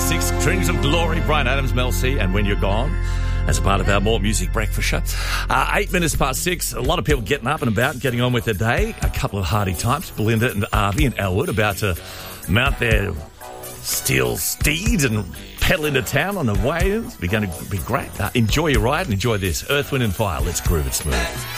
6, Strings of Glory, Bryan Adams, Mel C, and When You're Gone, as a part of our More Music Breakfast show. 8 minutes past 6, a lot of people getting up and about and getting on with their day. A couple of hardy types, Belinda and Avi and Elwood, about to mount their steel steeds and pedal into town on the way. It's going to be great. Enjoy your ride and enjoy this. Earth, Wind and Fire. Let's groove it smooth.